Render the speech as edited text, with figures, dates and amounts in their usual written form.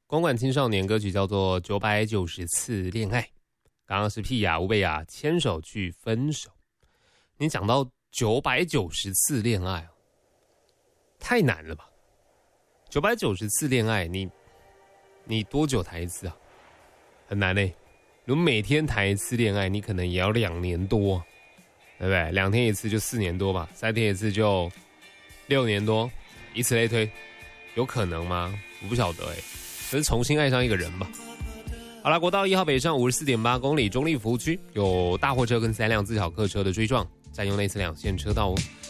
公馆青少年歌曲叫做《990次恋爱》，刚刚是屁雅、吴贝雅牵手去分手。你讲到990次恋爱，太难了吧？990次恋爱，你多久谈一次啊？很难欸。如果每天谈一次恋爱，你可能也要2年多，对不对？2天一次就4年多吧，3天一次就6年多，以此类推，有可能吗？我不晓得欸。可是重新爱上一个人吧。好啦，国道1号北上54.8公里，中立服务区有大货车跟3辆自小客车的追撞，占用类似2线车道哦。